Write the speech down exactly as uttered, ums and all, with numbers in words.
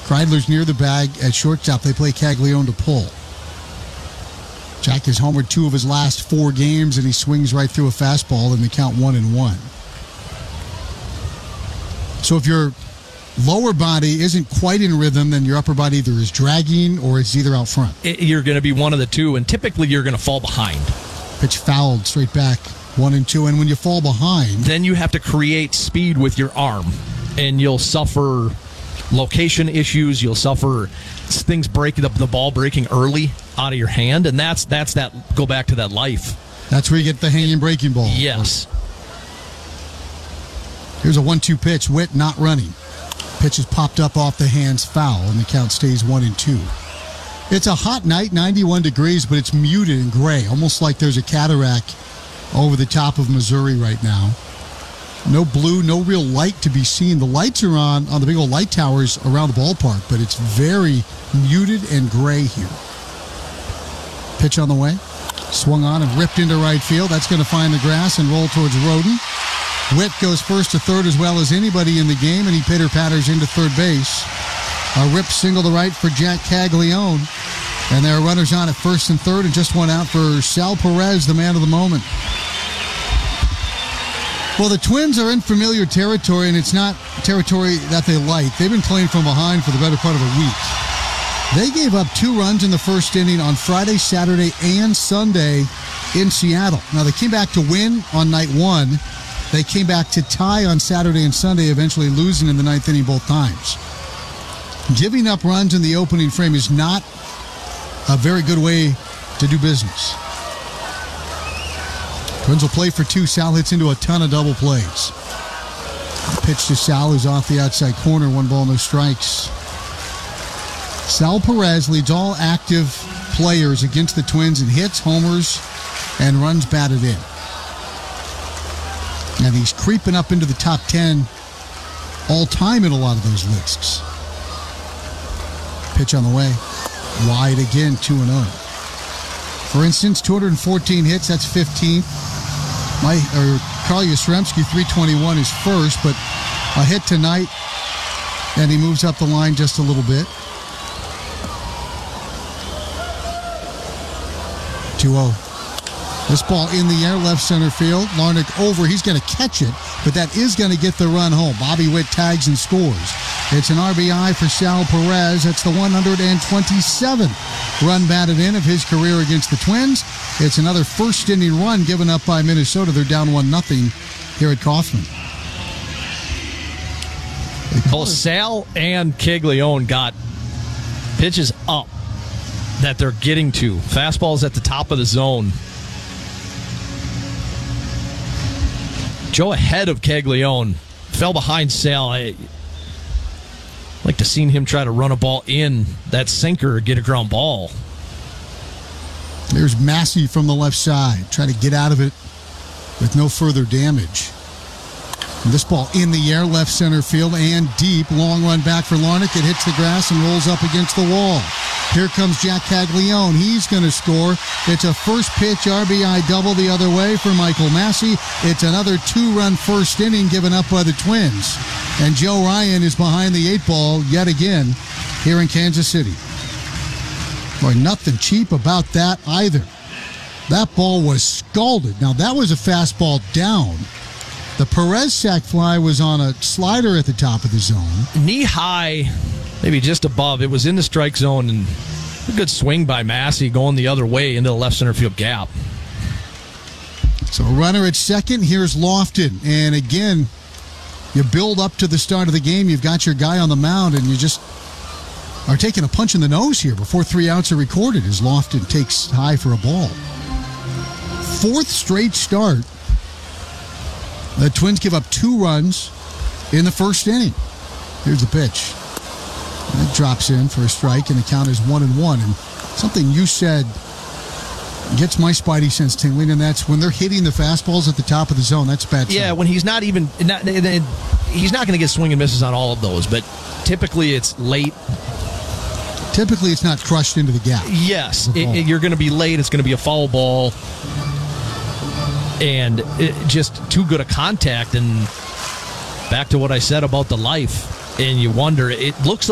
Kreidler's near the bag at shortstop. They play Caglione to pull. Jack has homered two of his last four games, and he swings right through a fastball, and they count one and one. So if your lower body isn't quite in rhythm, then your upper body either is dragging or it's either out front. It, you're going to be one of the two, and typically you're going to fall behind. Pitch fouled straight back, one and two. And when you fall behind, then you have to create speed with your arm, and you'll suffer location issues. You'll suffer things breaking the, the ball breaking early out of your hand, and that's that's that. Go back to that life. That's where you get the hanging breaking ball. Yes. Here's a one two pitch. Witt not running. Pitch is popped up off the hands, foul, and the count stays one and two. It's a hot night, ninety-one degrees, but it's muted and gray, almost like there's a cataract over the top of Missouri right now. No blue, no real light to be seen. The lights are on on the big old light towers around the ballpark, but it's very muted and gray here. Pitch on the way. Swung on and ripped into right field. That's going to find the grass and roll towards Roden. Witt goes first to third as well as anybody in the game, and he pitter-patters into third base. A rip single to right for Jack Caglione. And there are runners on at first and third, and just one out for Sal Perez, the man of the moment. Well, the Twins are in familiar territory, and it's not territory that they like. They've been playing from behind for the better part of a week. They gave up two runs in the first inning on Friday, Saturday, and Sunday in Seattle. Now, they came back to win on night one. They came back to tie on Saturday and Sunday, eventually losing in the ninth inning both times. Giving up runs in the opening frame is not a very good way to do business. Twins will play for two. Sal hits into a ton of double plays. Pitch to Sal, who's off the outside corner. One ball, no strikes. Sal Perez leads all active players against the Twins in hits, homers, and runs batted in. And he's creeping up into the top ten all-time in a lot of those lists. Pitch on the way. Wide again, two and oh. For instance, two hundred fourteen hits, that's fifteenth. My, or Carl Yastrzemski, three twenty-one is first, but a hit tonight, and he moves up the line just a little bit. two oh. This ball in the air, left center field. Larnach over. He's going to catch it, but that is going to get the run home. Bobby Witt tags and scores. It's an R B I for Sal Perez. That's the one hundred twenty-seventh run batted in of his career against the Twins. It's another first inning run given up by Minnesota. They're down one nothing here at Kauffman. Both Sal and Caglione got pitches up that they're getting to. Fastballs at the top of the zone. Joe ahead of Caglione. Fell behind Sal. I like to see him try to run a ball in that sinker or get a ground ball. There's Massey from the left side. Try to get out of it with no further damage. And this ball in the air, left center field and deep. Long run back for Larnach. It hits the grass and rolls up against the wall. Here comes Jack Caglione. He's going to score. It's a first pitch R B I double the other way for Michael Massey. It's another two-run first inning given up by the Twins. And Joe Ryan is behind the eight ball yet again here in Kansas City. Boy, nothing cheap about that either. That ball was scalded. Now, that was a fastball down. The Perez sac fly was on a slider at the top of the zone. Knee high, maybe just above. It was in the strike zone, and a good swing by Massey going the other way into the left center field gap. So a runner at second. Here's Lofton. And again, you build up to the start of the game. You've got your guy on the mound, and you just are taking a punch in the nose here before three outs are recorded as Lofton takes high for a ball. Fourth straight start. The Twins give up two runs in the first inning. Here's the pitch. And it drops in for a strike, and the count is one and one. And something you said gets my spidey sense tingling, and that's when they're hitting the fastballs at the top of the zone. That's bad. Yeah, sign. when he's not even not, he's not going to get swing and misses on all of those, but typically it's late. Typically, it's not crushed into the gap. Yes, it, it, you're going to be late. It's going to be a foul ball. And it, just too good a contact, and back to what I said about the life, and you wonder, it looks